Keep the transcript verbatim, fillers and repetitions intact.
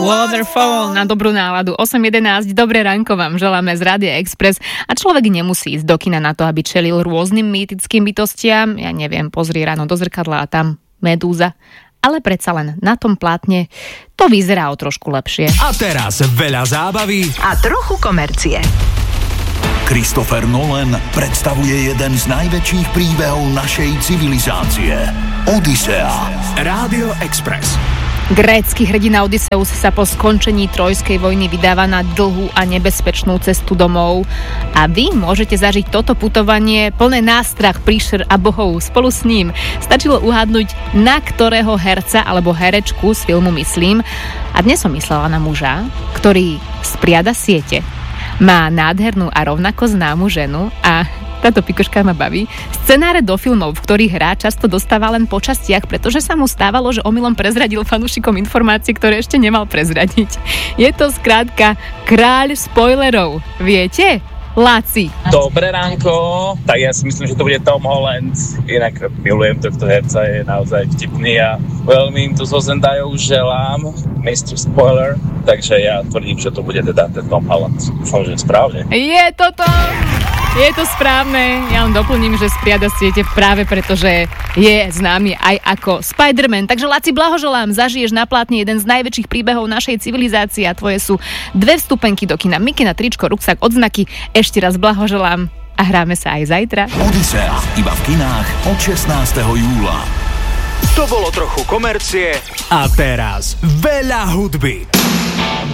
Waterfall na dobrú náladu. osem jedenásť, dobré ránko vám želáme z Rádia Express. A človek nemusí ísť do kina na to, aby čelil rôznym mýtickým bytostiam. Ja neviem, pozri ráno do zrkadla a tam medúza. Ale predsa len na tom plátne to vyzerá o trošku lepšie. A teraz veľa zábavy a trochu komercie. Christopher Nolan predstavuje jeden z najväčších príbehov našej civilizácie. Odysea. Rádio Express. Grécky hrdina Odysseus sa po skončení Trojskej vojny vydáva na dlhú a nebezpečnú cestu domov. A vy môžete zažiť toto putovanie plné nástrah, príšer a bohov spolu s ním. Stačilo uhádnuť, na ktorého herca alebo herečku z filmu myslím. A dnes som myslela na muža, ktorý spriada siete. Má nádhernú a rovnako známu ženu a táto pikoška ma baví. Scenáre do filmov, v ktorých hrá, často dostáva len po častiach, pretože sa mu stávalo, že omylom prezradil fanúšikom informácie, ktoré ešte nemal prezradiť. Je to skrátka kráľ spoilerov. Viete? Laci. Dobré ránko, tak ja si myslím, že to bude Tom Holland. Inak milujem tohto herca, je naozaj vtipný a veľmi im tu so Zendajou želám mister Spoiler, takže ja tvrdím, že to bude teda ten Tom Holland. Dúfam, že správne. Je to to! Je to správne, ja len doplním, že spriada siete práve preto, že je známy aj ako Spider-Man. Takže Laci, blahoželám, zažiješ na plátne jeden z najväčších príbehov našej civilizácie a tvoje sú dve vstupenky do kina, mikina, tričko, ruksak, odznaky. Ešte raz blahoželám a hráme sa aj zajtra. Odysea iba v kinách od šestnásteho júla. To bolo trochu komercie a teraz veľa hudby.